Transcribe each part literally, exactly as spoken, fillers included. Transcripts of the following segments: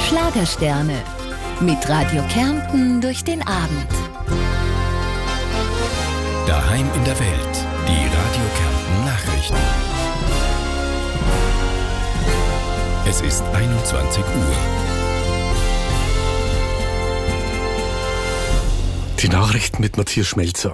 Schlagersterne mit Radio Kärnten durch den Abend. Daheim in der Welt, die Radio Kärnten Nachrichten. Es ist einundzwanzig Uhr. Die Nachrichten mit Matthias Schmelzer.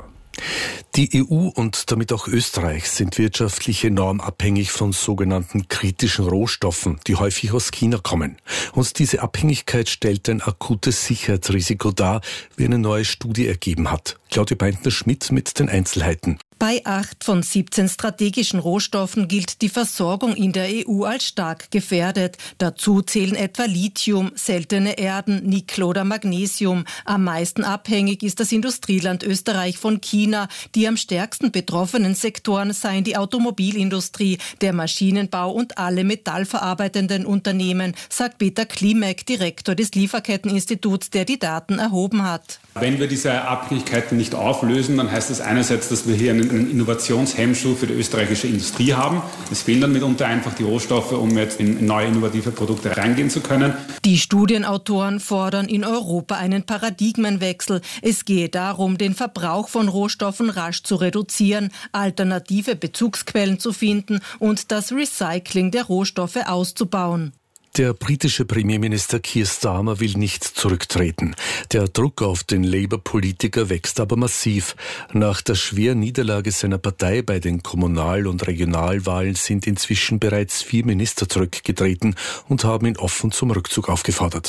Die E U und damit auch Österreich sind wirtschaftlich enorm abhängig von sogenannten kritischen Rohstoffen, die häufig aus China kommen. Und diese Abhängigkeit stellt ein akutes Sicherheitsrisiko dar, wie eine neue Studie ergeben hat. Claudia Beintner-Schmidt mit den Einzelheiten. Bei acht von siebzehn strategischen Rohstoffen gilt die Versorgung in der E U als stark gefährdet. Dazu zählen etwa Lithium, seltene Erden, Nickel oder Magnesium. Am meisten abhängig ist das Industrieland Österreich von China. Die am stärksten betroffenen Sektoren seien die Automobilindustrie, der Maschinenbau und alle metallverarbeitenden Unternehmen, sagt Peter Klimek, Direktor des Lieferketteninstituts, der die Daten erhoben hat. Wenn wir diese Abhängigkeiten nicht auflösen, dann heißt das einerseits, dass wir hier einen Innovationshemmschuh für die österreichische Industrie haben. Es fehlen dann mitunter einfach die Rohstoffe, um jetzt in neue innovative Produkte reingehen zu können. Die Studienautoren fordern in Europa einen Paradigmenwechsel. Es gehe darum, den Verbrauch von Rohstoffen rasch zu reduzieren, alternative Bezugsquellen zu finden und das Recycling der Rohstoffe auszubauen. Der britische Premierminister Keir Starmer will nicht zurücktreten. Der Druck auf den Labour-Politiker wächst aber massiv. Nach der schweren Niederlage seiner Partei bei den Kommunal- und Regionalwahlen sind inzwischen bereits vier Minister zurückgetreten und haben ihn offen zum Rückzug aufgefordert.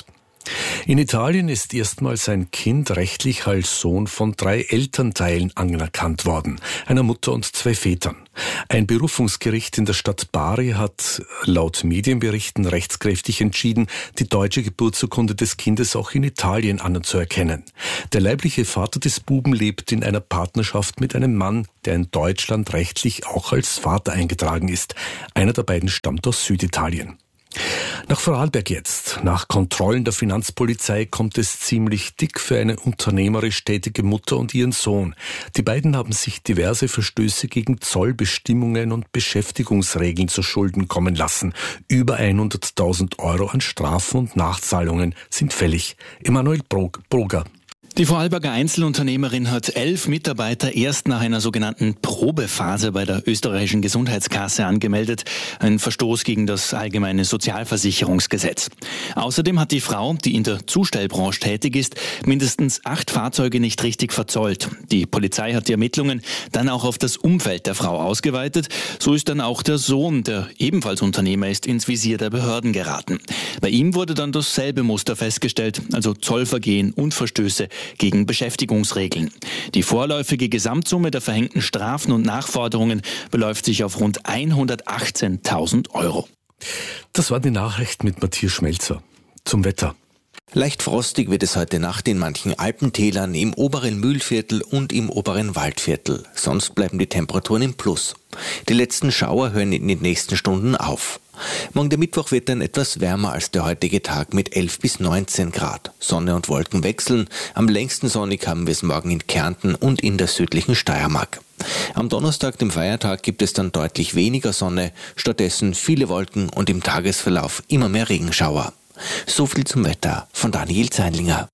In Italien ist erstmals ein Kind rechtlich als Sohn von drei Elternteilen anerkannt worden, einer Mutter und zwei Vätern. Ein Berufungsgericht in der Stadt Bari hat laut Medienberichten rechtskräftig entschieden, die deutsche Geburtsurkunde des Kindes auch in Italien anzuerkennen. Der leibliche Vater des Buben lebt in einer Partnerschaft mit einem Mann, der in Deutschland rechtlich auch als Vater eingetragen ist. Einer der beiden stammt aus Süditalien. Nach Vorarlberg jetzt. Nach Kontrollen der Finanzpolizei kommt es ziemlich dick für eine unternehmerisch tätige Mutter und ihren Sohn. Die beiden haben sich diverse Verstöße gegen Zollbestimmungen und Beschäftigungsregeln zu Schulden kommen lassen. Über hunderttausend Euro an Strafen und Nachzahlungen sind fällig. Emanuel Broger. Die Vorarlberger Einzelunternehmerin hat elf Mitarbeiter erst nach einer sogenannten Probephase bei der österreichischen Gesundheitskasse angemeldet. Ein Verstoß gegen das allgemeine Sozialversicherungsgesetz. Außerdem hat die Frau, die in der Zustellbranche tätig ist, mindestens acht Fahrzeuge nicht richtig verzollt. Die Polizei hat die Ermittlungen dann auch auf das Umfeld der Frau ausgeweitet. So ist dann auch der Sohn, der ebenfalls Unternehmer ist, ins Visier der Behörden geraten. Bei ihm wurde dann dasselbe Muster festgestellt, also Zollvergehen und Verstöße gegen Beschäftigungsregeln. Die vorläufige Gesamtsumme der verhängten Strafen und Nachforderungen beläuft sich auf rund hundertachtzehntausend Euro. Das war die Nachricht mit Matthias Schmelzer. Zum Wetter. Leicht frostig wird es heute Nacht in manchen Alpentälern, im oberen Mühlviertel und im oberen Waldviertel. Sonst bleiben die Temperaturen im Plus. Die letzten Schauer hören in den nächsten Stunden auf. Morgen der Mittwoch wird dann etwas wärmer als der heutige Tag mit elf bis neunzehn Grad. Sonne und Wolken wechseln. Am längsten sonnig haben wir es morgen in Kärnten und in der südlichen Steiermark. Am Donnerstag, dem Feiertag, gibt es dann deutlich weniger Sonne, stattdessen viele Wolken und im Tagesverlauf immer mehr Regenschauer. So viel zum Wetter von Daniel Zeinlinger.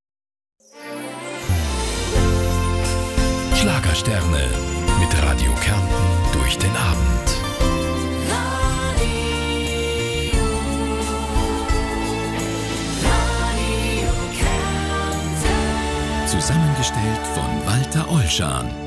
Schlagersterne mit Radio Kärnten durch den Abend. Zusammengestellt von Walter Olschan.